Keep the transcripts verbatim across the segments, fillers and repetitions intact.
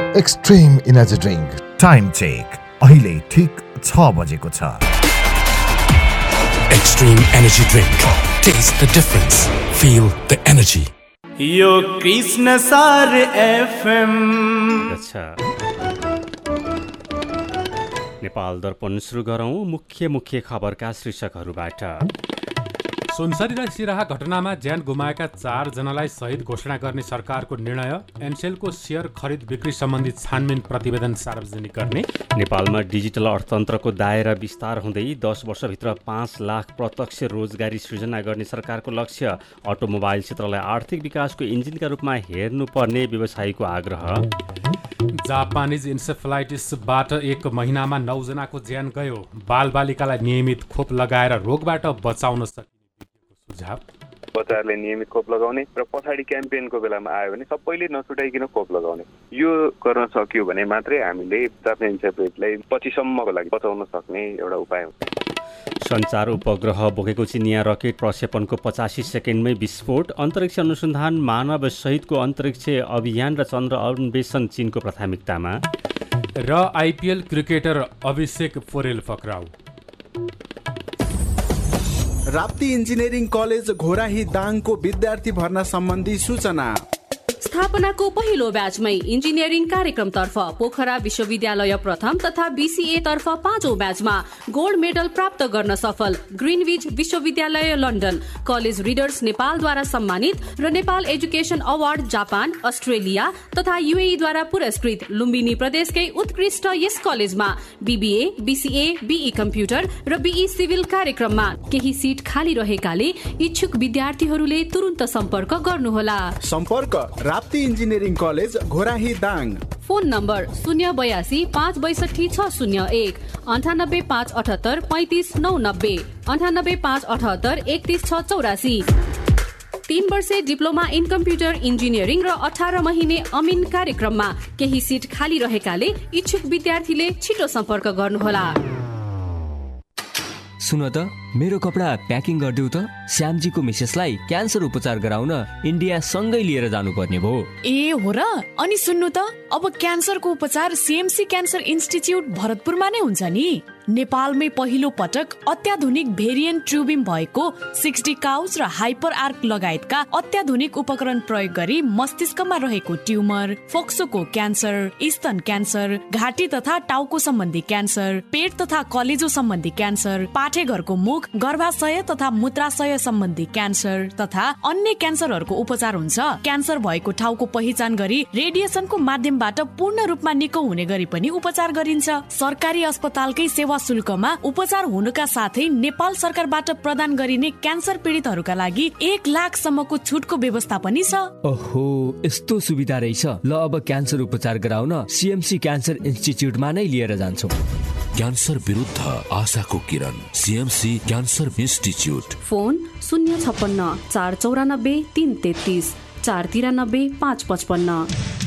Extreme energy drink. Time check अहिले ठिक छ बजेको छ। Extreme energy drink. Taste the difference. Feel the energy. यो कृष्ण सार एफएम। अच्छा, नेपाल दर्पण सुरु गरौँ मुख्य मुख्य खबरका शीर्षकहरूबाट। सुनसरी र सिराहा घटनामा ज्यान गुमाएका चारजनालाई शहीद घोषणा गर्ने सरकारको निर्णय। एनसेलको सेयर खरिद बिक्री सम्बन्धी छानबिन प्रतिवेदन सार्वजनिक गर्ने। नेपालमा डिजिटल अर्थतन्त्रको दायरा विस्तार हुँदै दस वर्षभित्र पाँच लाख प्रत्यक्ष रोजगारी सृजना गर्ने सरकारको लक्ष्य। अटोमोबाइल क्षेत्रलाई आर्थिक विकासको इन्जिनका रूपमा हेर्नुपर्ने व्यवसायीको आग्रह। जापानिज इन्सेफलाइटिसबाट एक महिनामा नौजनाको ज्यान गयो। बालबालिकालाई नियमित खोप लगाएर रोगबाट बचाउन सकिने सुझाव। बच्चाहरूले नियमित खोप लगाउने र पछाडि क्याम्पेनको बेलामा आयो भने सबैले नछुटाइकन खोप लगाउने, यो गर्न सकियो भने मात्रै हामीले जापानिज इन्सेफलाइटिसलाई पछिसम्मको लागि बचाउन सक्ने एउटा उपाय हुन्छ। सञ्चार उपग्रह बोकेको चिनिया रकेट प्रक्षेपणको पचासी सेकेन्डमै विस्फोट। अन्तरिक्ष अनुसन्धान मानव सहितको अन्तरिक्ष अभियान र चन्द्र अन्वेषण चीनको प्राथमिकतामा। र आइपिएल क्रिकेटर अभिषेक पोरेल पक्राउ। राप्ती इन्जिनियरिङ कलेज घोराही दाङको विद्यार्थी भर्ना सम्बन्धी सूचना। स्थापनाको पहिलो ब्याचमै इन्जिनियरिङ कार्यक्रमतर्फ पोखरा विश्वविद्यालय प्रथम तथा बीसीए तर्फ पाँचौं ब्याचमा गोल्ड मेडल प्राप्त गर्न सफल ग्रिनविच विश्वविद्यालय लन्डन, कलेज रिडर्स नेपालद्वारा सम्मानित र Nepal education award Japan, Australia तथा युएईद्वारा पुरस्कृत लुम्बिनी प्रदेशकै उत्कृष्ट यस कलेजमा बीबीए, बीसीए, बीई कम्प्युटर र बीई सिभिल कार्यक्रममा केही सिट खाली रहेकाले इच्छुक विद्यार्थीहरूले तुरुन्त सम्पर्क गर्नुहोला। सम्पर्क Rapti engineering college Ghorahi Dang. Phone number शून्य बयासी पाँच बैसठी छ शून्य एक अन्ठानब्बे पाँच अठहत्तर पैँतिस नौ नब्बे अन्ठानब्बे पाँच अठहत्तर एकतिस छ चौरासी। तीन वर्षे डिप्लोमा इन कम्प्युटर इन्जिनियरिङ र अठार महिने अमिन कार्यक्रममा केही सिट खाली रहेकाले इच्छुक विद्यार्थीले छिटो सम्पर्क गर्नुहोला। सुन त, मेरो कपडा प्याकिङ गरिदेऊ त। श्यामजीको मिसेसलाई क्यान्सर उपचार गराउन इन्डिया सँगै लिएर जानुपर्ने भयो। ए हो र? अनि सुन्नु त, अब क्यान्सरको उपचार सीएमसी क्यान्सर इन्स्टिच्युट भरतपुरमा नै हुन्छ नि। नेपालमै पहिलो पटक अत्याधुनिक भेरिएन्ट ट्युबिम भएको सिक्सटी काउज र हाइपर आर्क लगायतका अत्याधुनिक उपकरण प्रयोग गरी मस्तिष्कमा रहेको ट्युमर, फोक्सोको क्यान्सर, स्तन क्यान्सर, घाँटी तथा टाउको सम्बन्धी क्यान्सर, पेट तथा कलेजो सम्बन्धी क्यान्सर, पाठेघरको मुख, गर्भाशय तथा मूत्राशय सम्बन्धी क्यान्सर तथा अन्य क्यान्सरहरूको उपचार हुन्छ। क्यान्सर भएको ठाउँको पहिचान गरी रेडिएसनको माध्यमबाट पूर्ण रूपमा निको हुने गरी पनि उपचार गरिन्छ। सरकारी अस्पतालकै सेवा शुल्कमा उपचार हुनुका साथै नेपाल सरकारबाट प्रदान गरिने क्यान्सर पीडितहरूका लागि एक लाख सम्मको छुटको व्यवस्था पनि छ। ओहो, यस्तो सुविधा रहेछ। ल, अब क्यान्सर उपचार गराउन सीएमसी क्यान्सर इन्स्टिच्युटमा नै लिएर जान्छौ। क्यान्सर विरुद्ध आशाको किरण, सीएमसी क्यान्सर इन्स्टिच्युट। फोन शून्य छप्पन्न चार चौरानब्बे तीन तेत्तिस चार तिरानब्बे पाँच पचपन्न।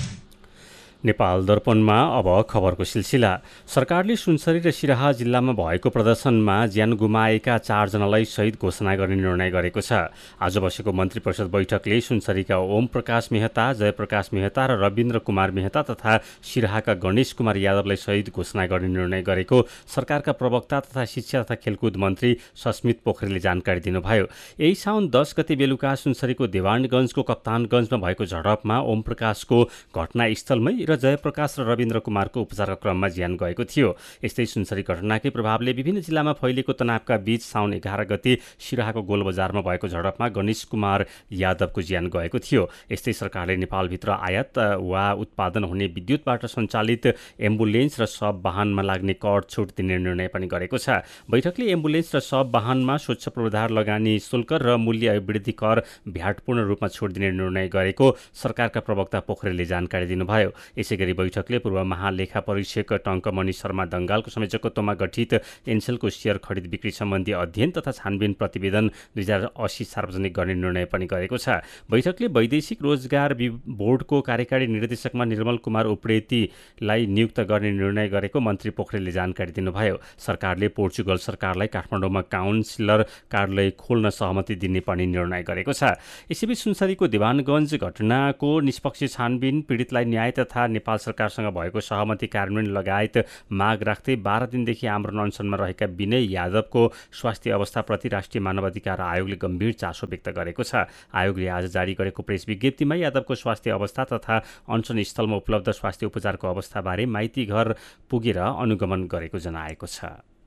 नेपाल दर्पणमा अब खबरको सिलसिला। सरकारले सुनसरी र सिराहा जिल्लामा भएको प्रदर्शनमा ज्यान गुमाएका चारजनालाई शहीद घोषणा गर्ने निर्णय गरेको छ। आज बसेको मन्त्री परिषद बैठकले सुनसरीका ओम प्रकाश मेहता, जयप्रकाश मेहता र रविन्द्र कुमार मेहता तथा सिराहाका गणेश कुमार यादवलाई शहीद घोषणा गर्ने निर्णय गरेको सरकारका प्रवक्ता तथा शिक्षा तथा खेलकुद मन्त्री सस्मित पोखरेलले जानकारी दिनुभयो। यही साउन दस गते बेलुका सुनसरीको देवानगञ्जको कप्तानगञ्जमा भएको झडपमा ओम प्रकाशको घटनास्थलमै र जयप्रकाश र रविन्द्र कुमारको उपचारका क्रममा ज्यान गएको थियो। यस्तै सुनसरी घटनाकै प्रभावले विभिन्न जिल्लामा फैलिएको तनावका बीच साउन एघार गते सिराहाको गोलबजारमा भएको झडपमा गणेश कुमार यादवको ज्यान गएको थियो। यस्तै सरकारले नेपालभित्र आयात वा उत्पादन हुने विद्युतबाट सञ्चालित एम्बुलेन्स र सब वाहनमा लाग्ने कर छुट दिने निर्णय पनि गरेको छ। बैठकले एम्बुलेन्स र सब वाहनमा स्वच्छ पूर्वाधार लगानी शुल्क र मूल्य वृद्धि कर भ्याट पूर्ण रूपमा छुट दिने निर्णय गरेको सरकारका प्रवक्ता पोखरेलले जानकारी दिनुभयो। यसैगरी बैठकले पूर्व महालेखा परीक्षक टङ्कमणि शर्मा दङ्गालको संयोजकत्वमा गठित एनसेलको सेयर खरिद बिक्री सम्बन्धी अध्ययन तथा छानबिन प्रतिवेदन दुई हजार अस्सी सार्वजनिक गर्ने निर्णय पनि गरेको छ। बैठकले वैदेशिक रोजगार बोर्डको कार्यकारी निर्देशकमा निर्मल कुमार उप्रेतीलाई नियुक्त गर्ने निर्णय गरेको मन्त्री पोखरेलले जानकारी दिनुभयो। सरकारले पोर्चुगल सरकारलाई काठमाडौँमा काउन्सिलर कार्यालय खोल्न सहमति दिने पनि निर्णय गरेको छ। यसैबीच सुनसरीको देवानगञ्ज घटनाको निष्पक्ष छानबिन, पीडितलाई न्याय तथा तथा नेपाल सरकारसँग भएको सहमति कार्यान्वयन लगायत माग राख्दै बाह्र दिनदेखि आमरण अनसनमा रहेका विनय यादवको स्वास्थ्य अवस्थाप्रति राष्ट्रिय मानवाधिकार आयोगले गम्भीर चासो व्यक्त गरेको छ। आयोगले आज जारी गरेको प्रेस विज्ञप्तिमा यादवको स्वास्थ्य अवस्था तथा अनसन स्थलमा उपलब्ध स्वास्थ्य उपचारको अवस्थाबारे माइती घर पुगेर अनुगमन गरेको जनाएको छ।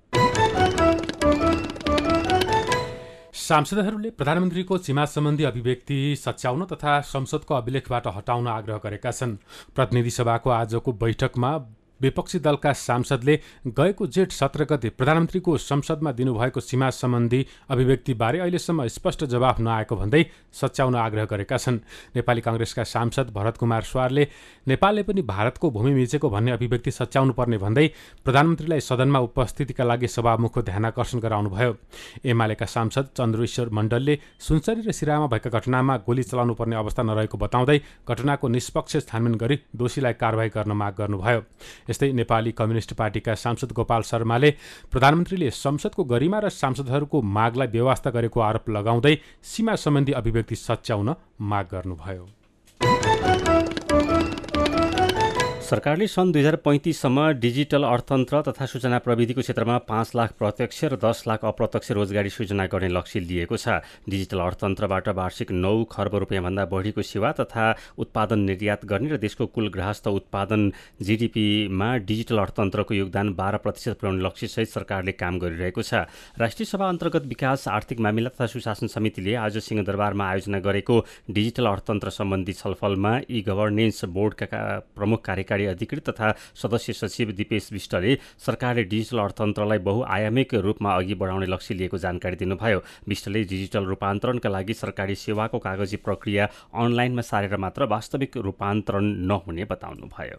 सांसदहरूले प्रधानमन्त्रीको सीमा सम्बन्धी अभिव्यक्ति सच्याउन तथा संसदको अभिलेखबाट हटाउन आग्रह गरेका छन्। प्रतिनिधि सभाको आजको बैठकमा विपक्षी दलका सांसदले गएको जेठ सत्र गते प्रधानमन्त्रीको संसदमा दिनुभएको सीमा सम्बन्धी अभिव्यक्तिबारे अहिलेसम्म स्पष्ट जवाफ नआएको भन्दै सच्याउन आग्रह गरेका छन्। नेपाली काङ्ग्रेसका सांसद भरत कुमार स्वारले नेपालले पनि भारतको भूमि मिचेको भन्ने अभिव्यक्ति सच्याउनु पर्ने भन्दै प्रधानमन्त्रीलाई सदनमा उपस्थितिका लागि सभामुखको ध्यानाकर्षण गराउनुभयो। एमालेका सांसद चन्द्रेश्वर मण्डलले सुनसरी र सिराहामा भएका घटनामा गोली चलाउनु पर्ने अवस्था नरहेको बताउँदै घटनाको निष्पक्ष छानबिन गरी दोषीलाई कारवाही गर्न माग गर्नुभयो। यस्तै नेपाली कम्युनिस्ट पार्टीका सांसद गोपाल शर्माले प्रधानमन्त्रीले संसदको गरिमा र सांसदहरूको मागलाई बेवास्ता गरेको आरोप लगाउँदै सीमा सम्बन्धी अभिव्यक्ति सच्याउन माग गर्नुभयो। सरकारले सन् दुई हजार पैँतिससम्म डिजिटल अर्थतन्त्र तथा सूचना प्रविधिको क्षेत्रमा पाँच लाख प्रत्यक्ष र दस लाख अप्रत्यक्ष रोजगारी सृजना गर्ने लक्ष्य लिएको छ। डिजिटल अर्थतन्त्रबाट वार्षिक नौ खर्ब रुपियाँभन्दा बढीको सेवा तथा उत्पादन निर्यात गर्ने र देशको कुल गृहस्थ उत्पादन जिडिपीमा डिजिटल अर्थतन्त्रको योगदान बाह्र प्रतिशत पुर्याउने लक्ष्यसहित सरकारले काम गरिरहेको छ। राष्ट्रिय सभा अन्तर्गत विकास आर्थिक मामिला तथा सुशासन समितिले आज सिंहदरबारमा आयोजना गरेको डिजिटल अर्थतन्त्र सम्बन्धी छलफलमा ई गभर्नेन्स बोर्डका प्रमुख कार्यकारी अधिकृत तथा सदस्य सचिव दिपेश विष्टले सरकारले डिजिटल अर्थतन्त्रलाई बहुआयामिक रूपमा अघि बढाउने लक्ष्य लिएको जानकारी दिनुभयो। विष्टले डिजिटल रूपान्तरणका लागि सरकारी सेवाको कागजी प्रक्रिया अनलाइनमा सारेर मात्र वास्तविक रूपान्तरण नहुने बताउनुभयो।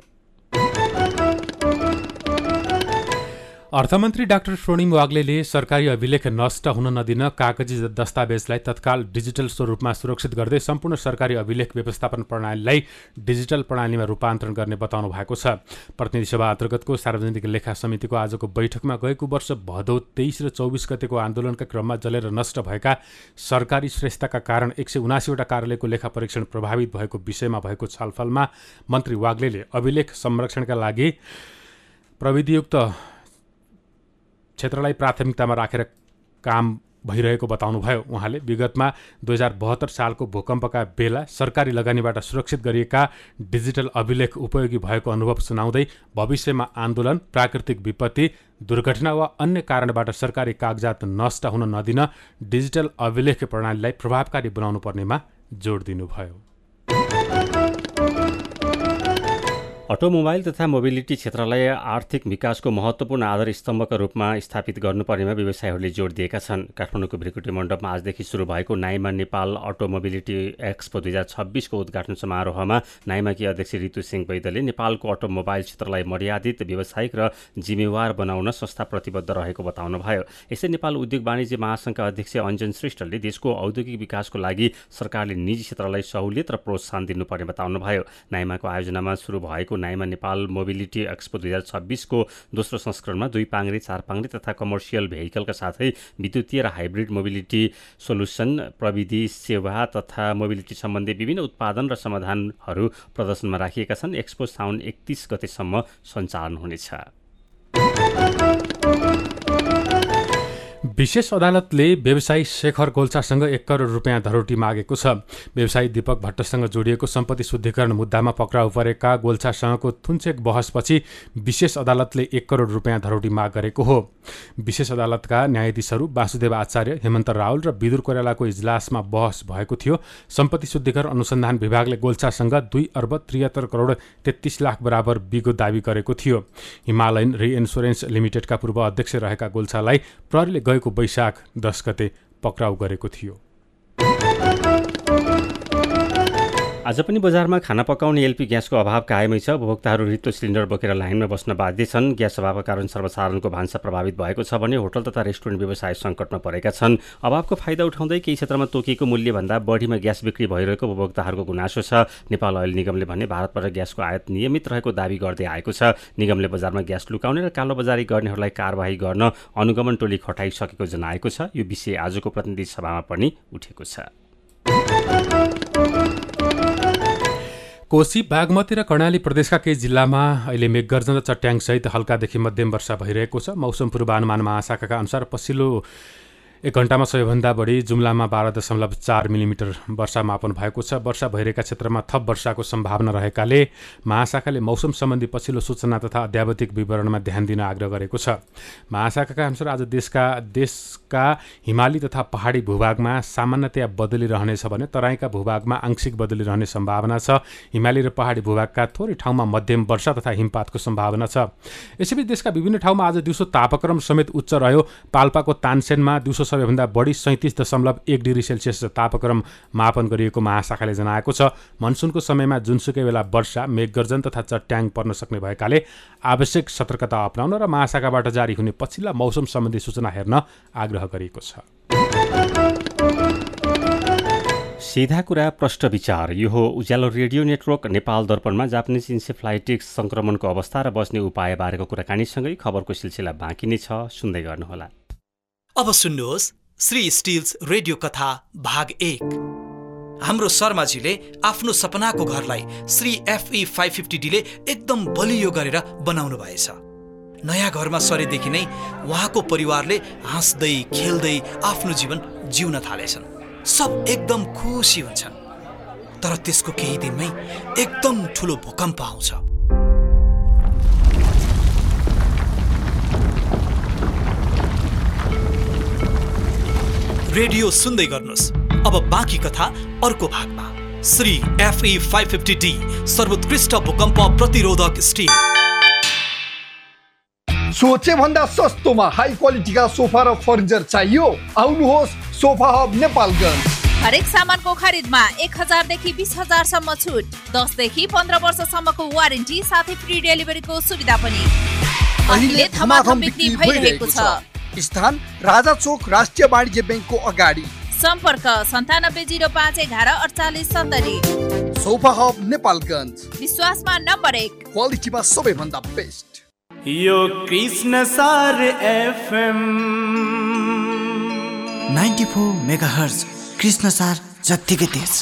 अर्थमन्त्री डाक्टर स्वर्णिम वाग्लेले सरकारी अभिलेख नष्ट हुन नदिन कागजी दस्तावेजलाई तत्काल डिजिटल स्वरूपमा सुरक्षित गर्दै सम्पूर्ण सरकारी अभिलेख व्यवस्थापन प्रणालीलाई डिजिटल प्रणालीमा रूपान्तरण गर्ने बताउनु भएको छ। प्रतिनिधि सभा अन्तर्गतको सार्वजनिक लेखा समितिको आजको बैठकमा गएको वर्ष भदौ तेइस र चौबिस गतेको आन्दोलनका क्रममा जलेर नष्ट भएका सरकारी श्रेष्ठताका कारण एक सय उनासीवटा कार्यालयको लेखा परीक्षण प्रभावित भएको विषयमा भएको छलफलमा मन्त्री वाग्लेले अभिलेख संरक्षणका लागि प्रविधियुक्त क्षेत्रलाई प्राथमिकतामा राखेर काम भइरहेको बताउनुभयो। उहाँले विगतमा दुई हजार बहत्तर सालको भूकम्पका बेला सरकारी लगानीबाट सुरक्षित गरिएका डिजिटल अभिलेख उपयोगी भएको अनुभव सुनाउँदै भविष्यमा आन्दोलन, प्राकृतिक विपत्ति, दुर्घटना वा अन्य कारणबाट सरकारी कागजात नष्ट हुन नदिन डिजिटल अभिलेख प्रणालीलाई प्रभावकारी बनाउनु पर्नेमा जोड दिनुभयो। अटोमोबाइल तथा मोबिलिटी क्षेत्रलाई आर्थिक विकासको महत्त्वपूर्ण आधार स्तम्भका रूपमा स्थापित गर्नुपर्नेमा व्यवसायीहरूले जोड दिएका छन्। काठमाडौँको भृकुटी मण्डपमा आजदेखि सुरु भएको नाइमा नेपाल अटोमोबिलिटी एक्सपो दुई हजार छब्बिसको उद्घाटन समारोहमा नाइमाकी अध्यक्ष ऋतु सिंह वैद्यले नेपालको अटोमोबाइल क्षेत्रलाई मर्यादित व्यावसायिक र जिम्मेवार बनाउन संस्था प्रतिबद्ध रहेको बताउनुभयो। यसै नेपाल उद्योग वाणिज्य महासङ्घका अध्यक्ष अञ्जन श्रेष्ठले देशको औद्योगिक विकासको लागि सरकारले निजी क्षेत्रलाई सहुलियत र प्रोत्साहन दिनुपर्ने बताउनुभयो। नाइमाको आयोजनामा सुरु भएको नाइमा नेपाल मोबिलिटी एक्सपो दुई हजार छब्बिसको दोस्रो संस्करणमा दुई पाङ्ग्रे, चार पाङ्ग्रे तथा कमर्सियल भेहिकलका साथै विद्युतीय र हाइब्रिड मोबिलिटी सोल्युसन, प्रविधि सेवा तथा मोबिलिटी सम्बन्धी विभिन्न उत्पादन र समाधानहरू प्रदर्शनमा राखिएका छन्। एक्सपो साउन एकतीस गतेसम्म सञ्चालन हुनेछ। विशेष अदालतले व्यवसायी शेखर गोल्छासँग एक करोड रुपियाँ धरोटी मागेको छ। व्यवसायी दीपक भट्टसँग जोडिएको सम्पत्ति शुद्धिकरण मुद्दामा पक्राउ परेका गोल्छासँगको थुन्चेक बहसपछि विशेष अदालतले एक करोड रुपियाँ धरोटी माग गरेको हो। विशेष अदालतका न्यायाधीशहरू वासुदेव आचार्य, हेमन्त रावल र विदुर कोइरालाको इजलासमा बहस भएको थियो। सम्पत्ति शुद्धिकरण अनुसन्धान विभागले गोल्छासँग दुई अर्ब त्रिहत्तर करोड तेत्तीस लाख बराबर बिगो दावी गरेको थियो। हिमालयन रिइन्स्योरेन्स लिमिटेडका पूर्व अध्यक्ष रहेका गोल्छालाई प्रहरीले गएको वैशाख दस गते पक्राउ गरेको थियो। आज पनि बजारमा खाना पकाउने एलपी ग्यासको अभाव कायमै छ। उपभोक्ताहरू रित्तो सिलिन्डर बोकेर लाइनमा बस्न बाध्य छन्। ग्यास अभावका कारण सर्वसाधारणको भान्सा प्रभावित भएको छ भने होटल तथा रेस्टुरेन्ट व्यवसाय सङ्कटमा परेका छन्। अभावको फाइदा उठाउँदै केही क्षेत्रमा तोकिएको मूल्यभन्दा बढीमा ग्यास बिक्री भइरहेको उपभोक्ताहरूको गुनासो छ। नेपाल ओइल निगमले भने भारतबाट ग्यासको आयात नियमित रहेको दावी गर्दै आएको छ। निगमले बजारमा ग्यास लुकाउने र कालोबजारी गर्नेहरूलाई कारबाही गर्न अनुगमन टोली खटाइसकेको जनाएको छ। यो विषय आजको प्रतिनिधि सभामा पनि उठेको छ। कोशी, बागमती र कर्णाली प्रदेशका केही जिल्लामा अहिले मेघगर्जन र चट्याङसहित हल्कादेखि मध्यम वर्षा भइरहेको छ। मौसम पूर्वानुमान महाशाखाका अनुसार पछिल्लो एक घण्टामा सबैभन्दा बढी जुम्लामा बाह्र दशमलव चार मिलिमिटर वर्षा मापन भएको छ। वर्षा भइरहेका क्षेत्रमा थप वर्षाको सम्भावना रहेकाले महाशाखाले मौसम सम्बन्धी पछिल्लो सूचना तथा अध्यावधिक विवरणमा ध्यान दिन आग्रह गरेको छ। महाशाखाका अनुसार आज देशका देशका हिमाली तथा पहाडी भूभागमा सामान्यतया बदली रहनेछ भने तराईका भूभागमा आंशिक बदली रहने सम्भावना छ। हिमाली र पहाडी भूभागका थोरै ठाउँमा मध्यम वर्षा तथा हिमपातको सम्भावना छ। यसैबीच देशका विभिन्न ठाउँमा आज दिउँसो तापक्रम समेत उच्च रह्यो। पाल्पाको तानसेनमा दिउँसो सबैभन्दा बढी सैँतिस दशमलव एक डिग्री सेल्सियस तापक्रम मापन गरिएको महाशाखाले जनाएको छ। मनसुनको समयमा जुनसुकै बेला वर्षा, मेघगर्जन तथा चट्याङ पर्न सक्ने भएकाले आवश्यक सतर्कता अपनाउन र महाशाखाबाट जारी हुने पछिल्ला मौसम सम्बन्धी सूचना हेर्न आग्रह गरिएको छ। सीधा कुरा प्रष्ट विचार। यो हो उज्यालो रेडियो नेटवर्क नेपाल दर्पणमा जापानिज इन्सेफ्लाइटिस संक्रमणको अवस्था र बस्ने उपाय बारेको कुराकानीसँगै खबरको सिलसिला बाँकी नै छ, सुन्दै गर्नुहोला। अब सुन्नुहोस् श्री स्टिल्स रेडियो कथा भाग एक। हाम्रो शर्माजीले आफ्नो सपनाको घरलाई श्री एफई फाइभ फिफ्टी डीले एकदम बलियो गरेर बनाउनु भएछ। नयाँ घरमा सरेदेखि नै उहाँको परिवारले हाँस्दै खेल्दै आफ्नो जीवन जिउन थालेछन्। सब एकदम खुसी हुन्छन्। तर त्यसको केही दिनमै एकदम ठुलो भूकम्प आउँछ। रेडियो सुन्दै गर्नुहोस्। अब बाँकी कथा अर्को भागमा। Shri FE five fifty D सर्वोत्कृष्ट भूकम्प प्रतिरोधक स्टिल। सोचे भन्दा सस्तोमा हाई क्वालिटीका सोफा र फर्निचर चाहियो? आउनुहोस् सोफा हब नेपालगञ्ज। हरेक सामानको खरिदमा एक हजारदेखि बिस हजारसम्म छुट, दसदेखि पन्ध्र वर्षसम्मको वारेन्टी साथै फ्री डेलिभरीको सुविधा पनि। अहिले धमाधम बिक्री भइरहेको छ। स्थान राजा चोक राष्ट्रिय वाणिज्य ब्याङ्कको अगाडि। सम्पर्क सन्तानब्बे जिरो पाँच एघार अडचालिस सत्तरी। सोफा हब नेपालगञ्ज, विश्वासमा नम्बर एक, क्वालिटीमा सबैभन्दा बेस्ट। यो कृष्ण सार FM ninety four megahertz Krishna सार जत्तिकै तेज।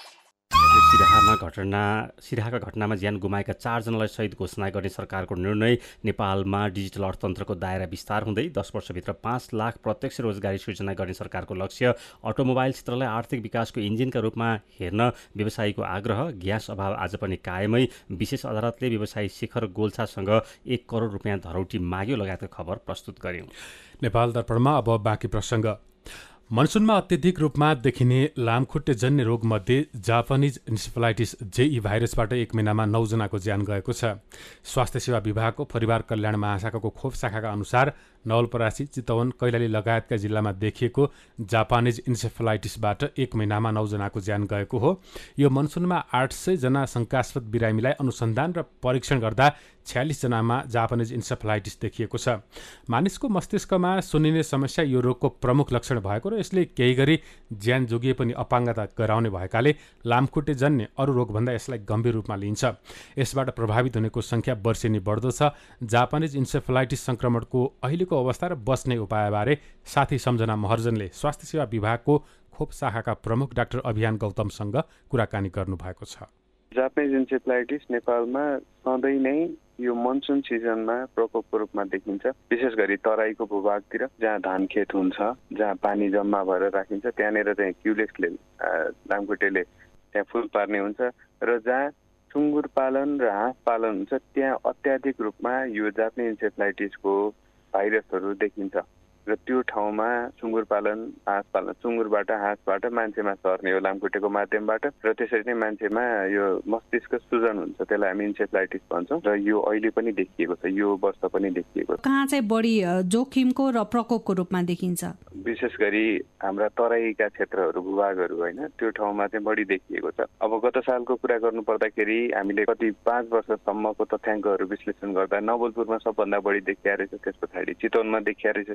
सिराहामा घटना सिराहाका घटनामा ज्यान गुमाएका चारजनालाई शहीद घोषणा गर्ने सरकारको निर्णय। नेपालमा डिजिटल अर्थतन्त्रको दायरा विस्तार हुँदै दस वर्षभित्र पाँच लाख प्रत्यक्ष रोजगारी सृजना गर्ने सरकारको लक्ष्य। अटोमोबाइल क्षेत्रलाई आर्थिक विकासको इन्जिनका रूपमा हेर्न व्यवसायीको आग्रह। ग्यास अभाव आज पनि कायमै। विशेष अदालतले व्यवसायी शेखर गोल्छासँग एक करोड रुपियाँ धरौटी माग्यो लगायतका खबर प्रस्तुत गर्यौं। नेपाल दर्पणमा अब बाँकी प्रसङ्ग। मनसुनमा अत्यधिक रूपमा देखिने लामखुट्टेजन्य रोगमध्ये जापानिज इन्सेफलाइटिस जेई भाइरसबाट एक महिनामा नौजनाको ज्यान गएको छ। स्वास्थ्य सेवा विभागको परिवार कल्याण महाशाखाको खोप शाखाका अनुसार नवलपरासी, चितवन, कैलाली लगायतका जिल्लामा देखिएको जापानिज इन्सेफलाइटिसबाट एक महिनामा नौजनाको ज्यान गएको हो। यो मनसुनमा आठ सय जना शङ्कास्पद बिरामीलाई अनुसन्धान र परीक्षण गर्दा छ्यालिस जनामा जापानिज इन्सेफलाइटिस देखिएको छ। मानिसको मस्तिष्कमा सुनिने समस्या यो रोगको प्रमुख लक्षण भएको र यसले केही गरी ज्यान जोगिए पनि अपाङ्गता गराउने भएकाले लामखुट्टेजन्य अरू रोगभन्दा यसलाई गम्भीर रूपमा लिइन्छ। यसबाट प्रभावित हुनेको सङ्ख्या वर्षेनी बढ्दो छ। जापानिज इन्सेफलाइटिस सङ्क्रमणको अहिलेको अवस्था र बस्ने उपायबारे साथी सम्झना महर्जनले स्वास्थ्य सेवा विभागको खोप शाखाका प्रमुख डाक्टर अभियान गौतमसँग कुराकानी गर्नुभएको छ। जापानिज इन्सेफलाइटिस नेपालमा सधैँ नै यो मनसुन सिजनमा प्रकोपको रूपमा देखिन्छ। विशेष गरी तराईको भूभागतिर जहाँ धान खेत हुन्छ, जहाँ पानी जम्मा भएर राखिन्छ, त्यहाँनिर चाहिँ क्युलेक्सले लामखुट्टेले त्यहाँ फुल पार्ने हुन्छ र जहाँ सुँगुर पालन र हाँस पालन हुन्छ त्यहाँ अत्याधिक रूपमा यो जापानिज इन्सेफलाइटिसको भाइरसहरू देखिन्छ र त्यो ठाउँमा सुँगुर पालन, हाँस पालन, सुँगुरबाट हाँसबाट मान्छेमा सर्ने हो लामखुट्टेको माध्यमबाट र त्यसरी नै मान्छेमा यो मस्तिष्क सुजन हुन्छ। त्यसलाई हामी इन्सेफलाइटिस भन्छौँ र यो अहिले पनि देखिएको छ, यो वर्ष पनि देखिएको छ। कहाँ चाहिँ बढी जोखिमको र प्रकोपको रूपमा देखिन्छ? विशेष गरी हाम्रा तराईका क्षेत्रहरू, भूभागहरू होइन, त्यो ठाउँमा चाहिँ बढी देखिएको छ। अब गत सालको कुरा गर्नु पर्दाखेरि हामीले कति पाँच वर्षसम्मको तथ्याङ्कहरू विश्लेषण गर्दा नवलपुरमा सबभन्दा बढी देखिया रहेछ, त्यस पछाडि चितवनमा देखिया रहेछ, त्यस पछाडि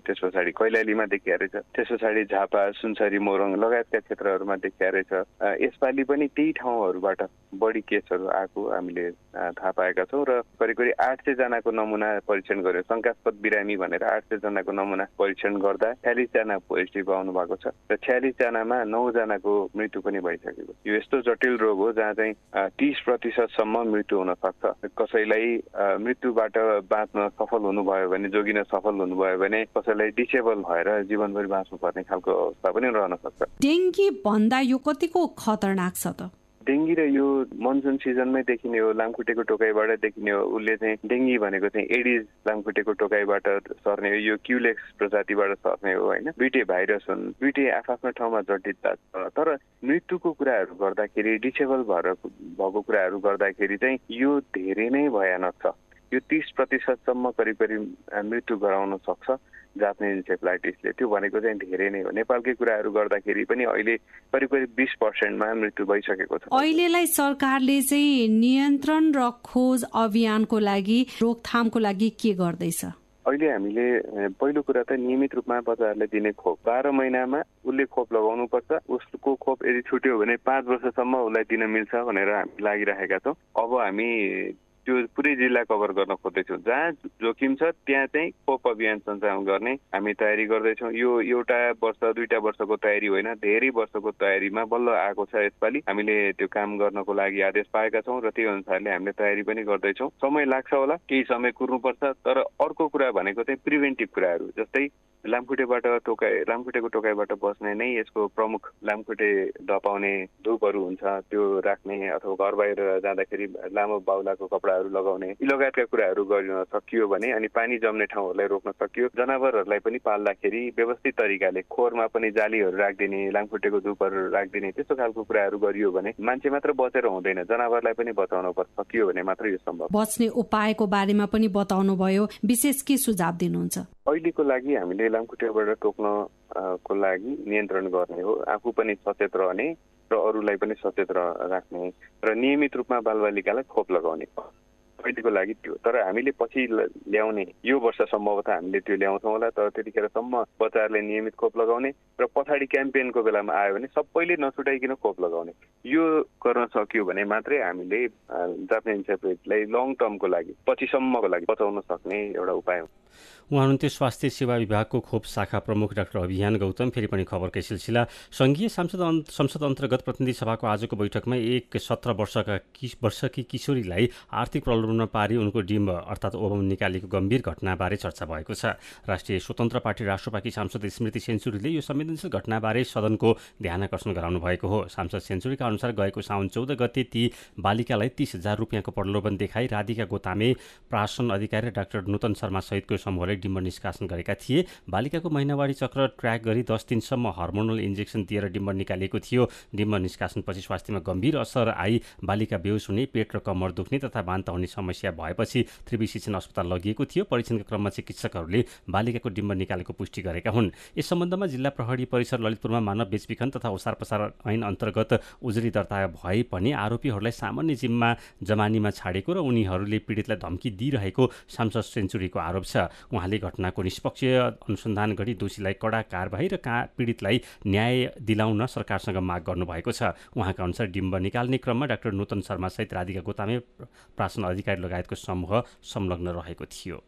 पछाडि कैलालीमा देखिया रहेछ, त्यस पछाडि झापा, सुनसरी, मोरङ लगायतका क्षेत्रहरूमा देखिया रहेछ। यसपालि पनि त्यही ठाउँहरूबाट बढी केसहरू आएको हामीले थाहा पाएका छौँ र करिब करिब आठ सय जनाको नमुना परीक्षण गर्यो। शङ्कास्पद बिरामी भनेर आठ सय जनाको नमुना परीक्षण गर्दा छ्यालिस जना पोजिटिभ आउनु भएको छ र छ्यालिस जनामा नौ जनाको मृत्यु पनि भइसकेको। यो यस्तो जटिल रोग हो जहाँ चाहिँ तीस प्रतिशतसम्म मृत्यु हुन सक्छ। कसैलाई मृत्युबाट बाँच्न सफल हुनुभयो भने, जोगिन सफल हुनुभयो भने कसैलाई डिसेबल भएर जीवनभरि बाँच्नु पर्ने खालको अवस्था पनि रहन सक्छ। डेङ्गी भन्दा यो कतिको खतरनाक छ त? डेङ्गी र यो मनसुन सिजनमै देखिने हो, लामखुट्टेको टोकाइबाट देखिने हो। उसले चाहिँ डेङ्गी भनेको चाहिँ एडिज लामखुट्टेको टोकाइबाट सर्ने हो, यो क्युलेक्स प्रजातिबाट सर्ने हो होइन। दुईटै भाइरस हुन्, दुईटै आफ्नो ठाउँमा जटिलता छ। तर मृत्युको कुराहरू गर्दाखेरि, डिसेबल भएर भएको कुराहरू गर्दाखेरि चाहिँ यो धेरै नै भयानक छ। यो तीस प्रतिशतसम्म करिब करिब मृत्यु गराउन सक्छ जापानी इन्सेफ्लाइटिसले। त्यो भनेको चाहिँ धेरै नै हो। नेपालकै कुराहरू गर्दाखेरि पनि अहिले करिब करिब बिस पर्सेन्टमा मृत्यु भइसकेको छ। अहिलेलाई सरकारले चाहिँ नियन्त्रण र खोज अभियानको लागि, रोकथामको लागि के गर्दैछ? अहिले हामीले पहिलो कुरा त नियमित रूपमा बच्चाहरूलाई दिने खोप, बाह्र महिनामा उसले खोप लगाउनु पर्छ। उसको खोप यदि छुट्यो भने पाँच वर्षसम्म उसलाई दिन मिल्छ भनेर हामी लागिरहेका छौँ। अब हामी त्यो पुरै जिल्ला कभर गर्न खोज्दैछौँ। जहाँ जोखिम छ त्यहाँ चाहिँ खोप अभियान सञ्चालन गर्ने हामी तयारी गर्दैछौँ। यो एउटा वर्ष दुईटा वर्षको तयारी होइन, धेरै वर्षको तयारीमा बल्ल आएको छ यसपालि। हामीले त्यो काम गर्नको लागि आदेश पाएका छौँ र त्यो अनुसारले हामीले तयारी पनि गर्दैछौँ। समय लाग्छ होला, केही समय कुर्नुपर्छ। तर अर्को कुरा भनेको चाहिँ प्रिभेन्टिभ कुराहरू, जस्तै लामखुट्टेबाट टोकाइ लामखुट्टेको टोकाइबाट बस्ने नै यसको प्रमुख लामखुट्टे डपाउने धुपहरू हुन्छ, त्यो राख्ने अथवा घर बाहिर जाँदाखेरि लामो बाहुलाको कपडाहरू लगाउने, यी लगायतका कुराहरू गर्न सकियो भने अनि पानी जम्ने ठाउँहरूलाई रोक्न सकियो। जनावरहरूलाई पनि पाल्दाखेरि व्यवस्थित तरिकाले खोरमा पनि जालीहरू राखिदिने, लामखुट्टेको धुपहरू राखिदिने, त्यस्तो खालको कुराहरू गरियो भने मान्छे मात्र बचेर हुँदैन, जनावरलाई पनि बचाउन सकियो भने मात्र यो सम्भव। बच्ने उपायको बारेमा पनि बताउनु भयो, विशेष के सुझाव दिनुहुन्छ? अहिलेको लागि हामीले लामखुट्टेबाट टोक्न को लागि नियन्त्रण गर्ने हो, आफू पनि सचेत रहने र अरूलाई पनि सचेत राख्ने र नियमित रूपमा बालबालिकालाई खोप लगाउने अहिलेको लागि त्यो। तर हामीले पछि ल्याउने यो वर्ष सम्भवतः हामीले त्यो ल्याउँछौँ होला। तर त्यतिखेरसम्म बच्चाहरूले नियमित खोप लगाउने र पछाडि क्याम्पेनको बेलामा आयो भने सबैले नछुटाइकन खोप लगाउने, यो गर्न सकियो भने मात्रै हामीले जापानी इन्सेफ्लाइटिसलाई लङ टर्मको लागि, पछिसम्मको लागि बचाउन सक्ने एउटा उपाय हो। उहाँ हुनुहुन्थ्यो स्वास्थ्य सेवा विभागको खोप शाखा प्रमुख डाक्टर अभियान गौतम। फेरि पनि खबरकै सिलसिला। सङ्घीय सांसद संसद अन्तर्गत प्रतिनिधि सभाको आजको बैठकमा एक सत्र वर्षका कि वर्षकी किशोरीलाई आर्थिक प्रलोभनमा पारी उनको डिम्ब अर्थात् ओभम निकालेको गम्भीर घटनाबारे चर्चा भएको छ। राष्ट्रिय स्वतन्त्र पार्टी राष्ट्रपाकी सांसद स्मृति सेन्चुरीले यो संवेदनशील घटनाबारे सदनको ध्यानकर्षण गराउनु भएको हो। सांसद सेन्चुरीका अनुसार गएको साउन चौध गते ती बालिकालाई तीस हजार रुपियाँको प्रलोभन देखाई राधिका गोतामे, प्रासन अधिकारी र डाक्टर नूतन शर्मा सहितको समूहले डिम्ब निष्कासन गरेका थिए। बालिकाको महिनावारी चक्र ट्र्याक गरी दस दिनसम्म हर्मोनल इन्जेक्सन दिएर डिम्ब निकालिएको थियो। डिम्ब निष्कासनपछि स्वास्थ्यमा गम्भीर असर आई बालिका बेहोस हुने, पेट र कमर दुख्ने तथा बान्ता हुने समस्या भएपछि त्रिवी शिक्षण अस्पताल लगिएको थियो। परीक्षणका क्रममा चिकित्सकहरूले बालिकाको डिम्ब निकालेको पुष्टि गरेका हुन्। यस सम्बन्धमा जिल्ला प्रहरी परिसर ललितपुरमा मानव बेचबिखन तथा ओसार पसार ऐन अन्तर्गत उजुरी दर्ता भए पनि आरोपीहरूलाई सामान्य जिम्मा जमानीमा छाडेको र उनीहरूले पीडितलाई धम्की दिइरहेको सांसद सेन्चुरीको आरोप छ। उहाँले घटनाको निष्पक्ष अनुसन्धान गरी दोषीलाई कडा कारबाही र का पीडितलाई न्याय दिलाउन सरकारसँग माग गर्नुभएको छ। उहाँका अनुसार डिम्ब निकाल्ने क्रममा डाक्टर नूतन शर्मा सहित राधिका गोतामे, प्रासन अधिकारी लगायतको समूह संलग्न रहेको थियो।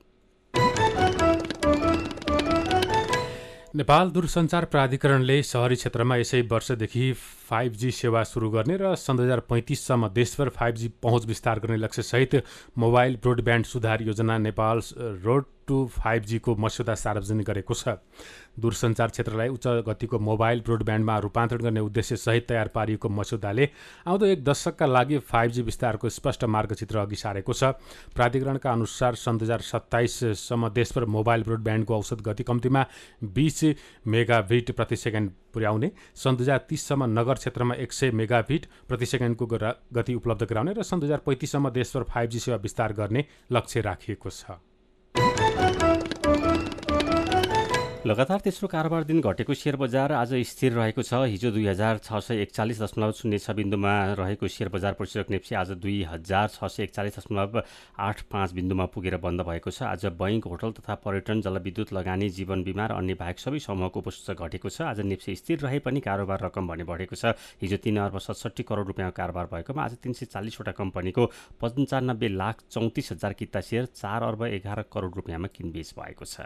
नेपाल दूरसञ्चार प्राधिकरणले शहरी क्षेत्रमा यसै वर्षदेखि फाइभ जी सेवा सुरु गर्ने र सन् दुई हजार पैँतिससम्म देशभर फाइभ जी पहुँच विस्तार गर्ने लक्ष्यसहित मोबाइल ब्रोडब्यान्ड सुधार योजना Nepal road to five G को मस्यौदा सार्वजनिक गरेको छ। दूरसञ्चार क्षेत्रलाई उच्च गतिको मोबाइल ब्रोडब्यान्डमा रूपान्तरण गर्ने उद्देश्यसहित तयार पारिएको मस्यौदाले आउँदो एक दशकका लागि फाइभ जी विस्तारको स्पष्ट मार्गचित्र अघि सारेको छ। प्राधिकरणका अनुसार सन् दुई हजार सत्ताइससम्म देशभर मोबाइल ब्रोडब्यान्डको औसत गति कम्तीमा बिस मेगाभिट प्रति सेकेन्ड पुर्याउने, सन् दुई हजार तीससम्म नगर क्षेत्रमा एक सय मेगाभिट प्रति सेकेन्डको गति उपलब्ध गराउने र सन् दुई हजार पैँतिससम्म देशभर फाइभ जी सेवा विस्तार गर्ने लक्ष्य राखिएको छ। लगातार तेस्रो कारोबार दिन घटेको सेयर बजार आज स्थिर रहेको छ। हिजो दुई हजार छ सय एकचालिस दशमलव शून्य छ बिन्दुमा रहेको सेयर बजार परिसूचक नेप्सी आज दुई हजार छ सय एकचालिस दशमलव आठ पाँच बिन्दुमा पुगेर बन्द भएको छ। आज बैङ्क, होटल तथा पर्यटन, जलविद्युत, लगानी, जीवन बिमा र अन्य बाहेक सबै समूहको उपसूचक घटेको छ। आज नेप्सी स्थिर रहे पनि कारोबार रकम भने बढेको छ। हिजो तीन अर्ब सतसट्ठी करोड रुपियाँ कारोबार भएकोमा आज तीन सय चालिसवटा कम्पनीको पन्चानब्बे लाख चौतिस हजार किता सेयर चार अर्ब एघार करोड रुपियाँमा किनबेच भएको छ।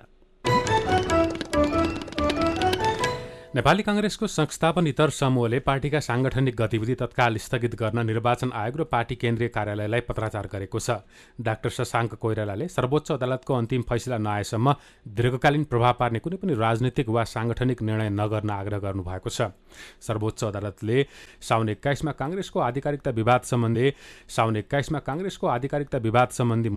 नेपाली कांग्रेसको संस्थापन इतर समूहले पार्टीका साङ्गठनिक गतिविधि तत्काल स्थगित गर्न निर्वाचन आयोग र पार्टी केन्द्रीय कार्यालयलाई पत्राचार गरेको छ। डाक्टर शशाङ्क कोइरालाले सर्वोच्च अदालतको अन्तिम फैसला नआएसम्म दीर्घकालीन प्रभाव पार्ने कुनै पनि राजनीतिक वा साङ्गठनिक निर्णय नगर्न आग्रह गर्नुभएको छ। सर्वोच्च अदालतले साउन एक्काइसमा कांग्रेसको आधिकारिकता विवाद सम्बन्धी साउन एक्काइसमा कांग्रेसको आधिकारिकता विवाद सम्बन्धी